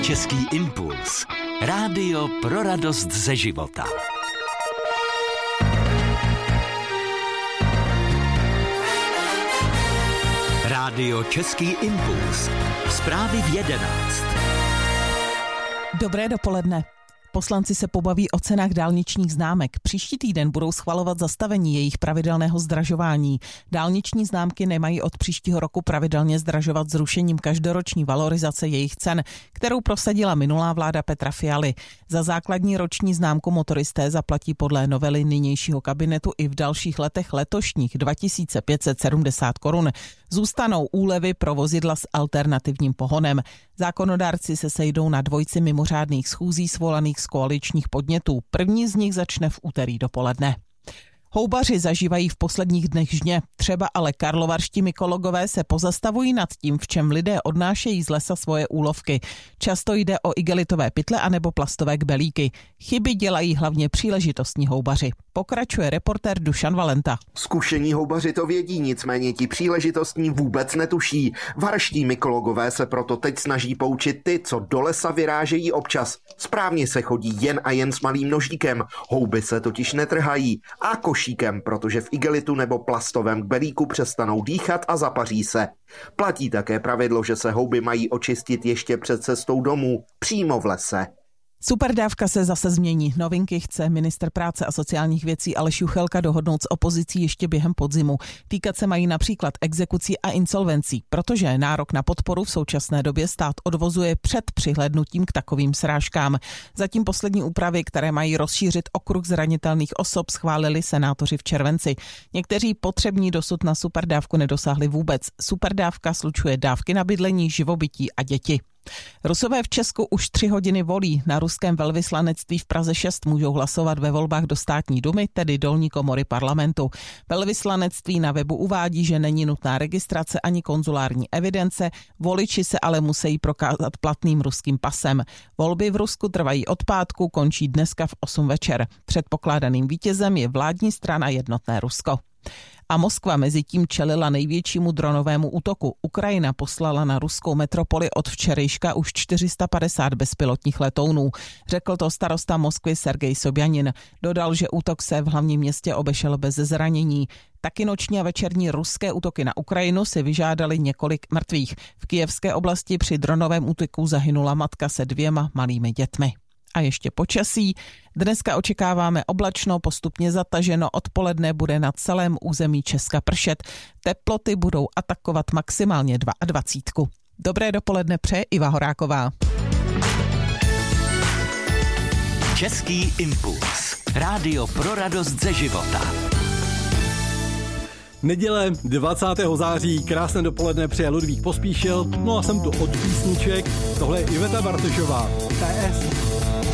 Český impuls. Rádio pro radost ze života. Rádio Český impuls. Zprávy v 11. Dobré dopoledne. Poslanci se pobaví o cenách dálničních známek. Příští týden budou schvalovat zastavení jejich pravidelného zdražování. Dálniční známky nemají od příštího roku pravidelně zdražovat zrušením každoroční valorizace jejich cen, kterou prosadila minulá vláda Petra Fialy. Za základní roční známku motoristé zaplatí podle novely nynějšího kabinetu i v dalších letech letošních 2570 korun. Zůstanou úlevy pro vozidla s alternativním pohonem. Zákonodárci se sejdou na dvojici mimořádných schůzí svolaných z koaličních podnětů. První z nich začne v úterý dopoledne. Houbaři zažívají v posledních dnech žně. Třeba ale karlovarští mykologové se pozastavují nad tím, v čem lidé odnášejí z lesa svoje úlovky. Často jde o igelitové pytle anebo plastové kbelíky. Chyby dělají hlavně příležitostní houbaři. Pokračuje reportér Dušan Valenta. Zkušení houbaři to vědí, nicméně ti příležitostní vůbec netuší. Varští mykologové se proto teď snaží poučit ty, co do lesa vyrážejí občas. Správně se chodí jen a jen s malým nožíkem. Houby se totiž netrhají. A košíkem, protože v igelitu nebo plastovém kbelíku přestanou dýchat a zapaří se. Platí také pravidlo, že se houby mají očistit ještě před cestou domů, přímo v lese. Superdávka se zase změní. Novinky chce ministr práce a sociálních věcí Aleš Juchelka dohodnout s opozicí ještě během podzimu. Týkat se mají například exekucí a insolvencí, protože nárok na podporu v současné době stát odvozuje před přihlédnutím k takovým srážkám. Zatím poslední úpravy, které mají rozšířit okruh zranitelných osob, schválili senátoři v červenci. Někteří potřební dosud na superdávku nedosáhli vůbec. Superdávka slučuje dávky na bydlení, živobytí a děti. Rusové v Česku už 3 hodiny volí. Na ruském velvyslanectví v Praze 6 můžou hlasovat ve volbách do státní dumy, tedy dolní komory parlamentu. Velvyslanectví na webu uvádí, že není nutná registrace ani konzulární evidence, voliči se ale musí prokázat platným ruským pasem. Volby v Rusku trvají od pátku, končí dneska v 8 večer. Předpokládaným vítězem je vládní strana Jednotné Rusko. A Moskva mezitím čelila největšímu dronovému útoku. Ukrajina poslala na ruskou metropoli od včerejška už 450 bezpilotních letounů. Řekl to starosta Moskvy Sergej Sobjanin. Dodal, že útok se v hlavním městě obešel bez zranění. Taky noční a večerní ruské útoky na Ukrajinu si vyžádali několik mrtvých. V kyjevské oblasti při dronovém útoku zahynula matka se 2 malými dětmi. A ještě počasí. Dneska očekáváme oblačno, postupně zataženo, odpoledne bude na celém území Česka pršet. Teploty budou atakovat maximálně 22. Dobré dopoledne přeje Iva Horáková. Český impuls. Rádio pro radost ze života. Neděle 20. září, krásné dopoledne přeje Ludvík Pospíšil, no a jsem tu od písniček, tohle je Iveta Bartošová, PS.